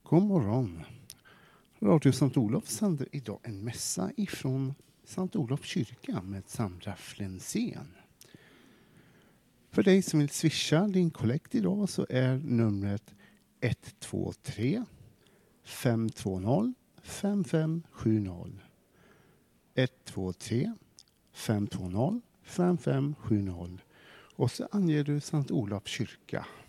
God morgon. Radio Sankt Olof sänder idag en mässa ifrån Sankt Olof kyrka med Sandra Flensén. För dig som vill swisha din kollekt idag så är numret 123 520 5570. 123 520 5570. Och så anger du Sankt Olof kyrka.